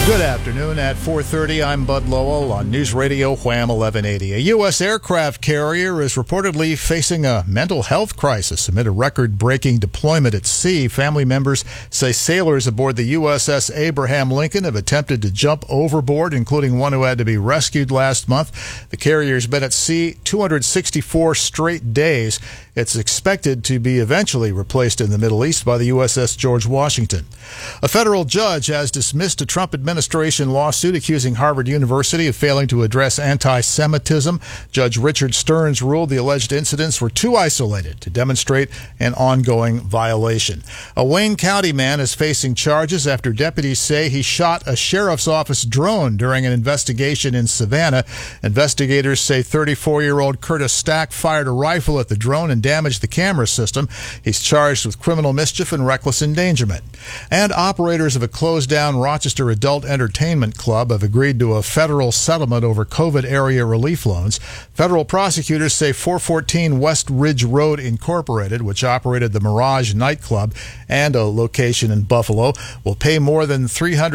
Good afternoon. At 4:30, I'm Bud Lowell on News Radio Wham 1180. A U.S. aircraft carrier is reportedly facing a mental health crisis amid a record-breaking deployment at sea. Family members say sailors aboard the USS Abraham Lincoln have attempted to jump overboard, including one who had to be rescued last month. The carrier's been at sea 264 straight days. It's expected to be eventually replaced in the Middle East by the USS George Washington. A federal judge has dismissed a Trump administration lawsuit accusing Harvard University of failing to address anti-Semitism. Judge Richard Stearns ruled the alleged incidents were too isolated to demonstrate an ongoing violation. A Wayne County man is facing charges after deputies say he shot a sheriff's office drone during an investigation in Savannah. Investigators say 34-year-old Curtis Stack fired a rifle at the drone and damaged the camera system. He's charged with criminal mischief and reckless endangerment. And operators of a closed-down Rochester Adult Entertainment Club have agreed to a federal settlement over COVID area relief loans. Federal prosecutors say 414 West Ridge Road Incorporated, which operated the Mirage nightclub and a location in Buffalo, will pay more than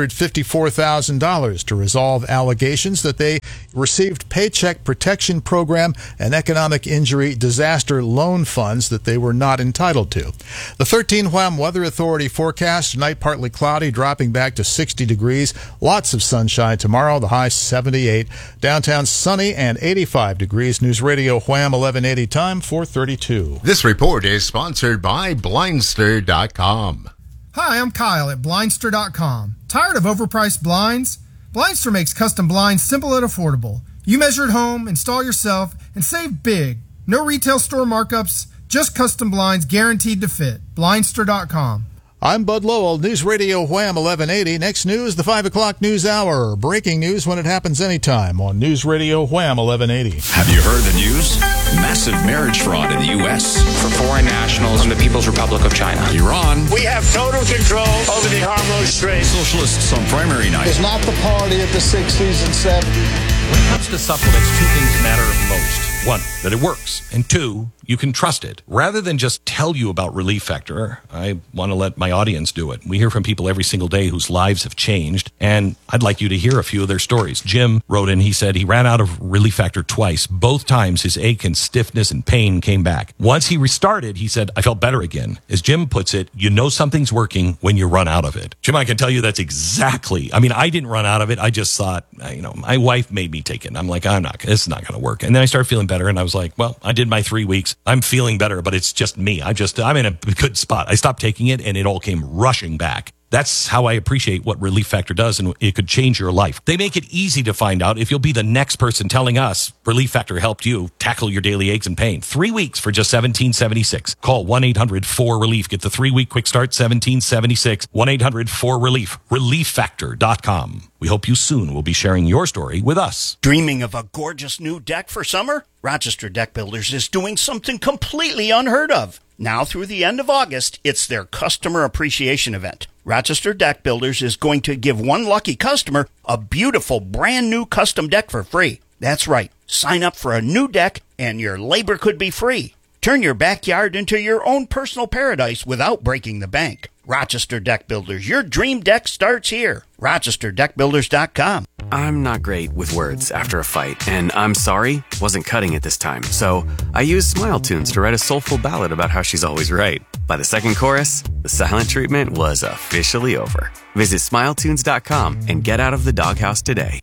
$354,000 to resolve allegations that they received Paycheck Protection Program and economic injury disaster loan funds that they were not entitled to. The 13 Wham Weather Authority forecast: tonight partly cloudy, dropping back to 60 degrees. Lots of sunshine tomorrow, the high 78. Downtown sunny and 85 degrees. News Radio Wham 1180, time 4:32. This report is sponsored by Blindster.com. Hi, I'm Kyle at Blindster.com. Tired of overpriced blinds? Blindster makes custom blinds simple and affordable. You measure at home, install yourself, and save big. No retail store markups, just custom blinds guaranteed to fit. Blindster.com. I'm Bud Lowell, News Radio Wham 1180. Next news, the 5 o'clock news hour. Breaking news when it happens anytime on News Radio Wham 1180. Have you heard the news? Massive marriage fraud in the U.S. for foreign nationals from the People's Republic of China. Iran. We have total control over the Hormuz Strait. Socialists on primary night. It's not the party of the 60s and 70s. When it comes to supplements, two things matter most. One, that it works. And two, you can trust it. Rather than just tell you about Relief Factor, I want to let my audience do it. We hear from people every single day whose lives have changed, and I'd like you to hear a few of their stories. Jim wrote in, he said he ran out of Relief Factor twice. Both times his ache and stiffness and pain came back. Once he restarted, he said, I felt better again. As Jim puts it, you know something's working when you run out of it. Jim, I can tell you that's exactly, I didn't run out of it. I just thought, my wife made me take it. I'm like, this is not going to work. And then I started feeling better, and I was like, well, I did my 3 weeks. I'm feeling better, but it's just me. I'm in a good spot. I stopped taking it, and it all came rushing back. That's how I appreciate what Relief Factor does, and it could change your life. They make it easy to find out if you'll be the next person telling us Relief Factor helped you tackle your daily aches and pain. 3 weeks for just $17.76. Call 1-800-4RELIEF. Get the 3-week quick start, $17.76. 1-800-4RELIEF. ReliefFactor.com. We hope you soon will be sharing your story with us. Dreaming of a gorgeous new deck for summer? Rochester Deck Builders is doing something completely unheard of. Now through the end of August, it's their Customer Appreciation Event. Rochester Deck Builders is going to give one lucky customer a beautiful brand new custom deck for free. That's right. Sign up for a new deck and your labor could be free. Turn your backyard into your own personal paradise without breaking the bank. Rochester Deck Builders, your dream deck starts here. RochesterDeckBuilders.com. I'm not great with words after a fight, and I'm sorry wasn't cutting it this time. So I used Smile Tunes to write a soulful ballad about how she's always right. By the second chorus, the silent treatment was officially over. Visit SmileTunes.com and get out of the doghouse today.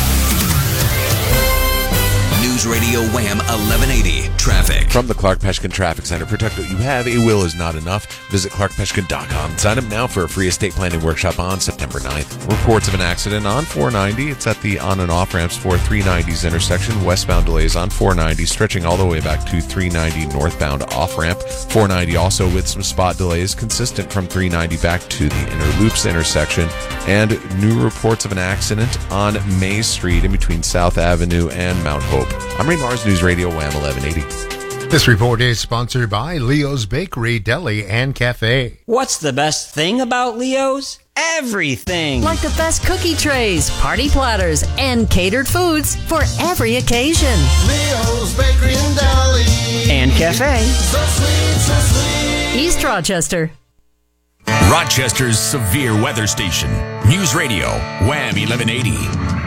News Radio Wham 1180. Traffic. From the Clark Peshkin Traffic Center. Protect what you have. A will is not enough. Visit ClarkPeshkin.com. Sign up now for a free estate planning workshop on September 9th. Reports of an accident on 490. It's at the on and off ramps for 390's intersection. Westbound delays on 490 stretching all the way back to 390 northbound off ramp. 490 also with some spot delays consistent from 390 back to the Inner Loops intersection. And new reports of an accident on Mays Street in between South Avenue and Mount Hope. I'm Ray Mars, News Radio Wham 1180. This report is sponsored by Leo's Bakery, Deli, and Cafe. What's the best thing about Leo's? Everything. Like the best cookie trays, party platters, and catered foods for every occasion. Leo's Bakery and Deli. And Cafe. So sweet, so sweet. East Rochester. Rochester's severe weather station. News Radio, Wham 1180.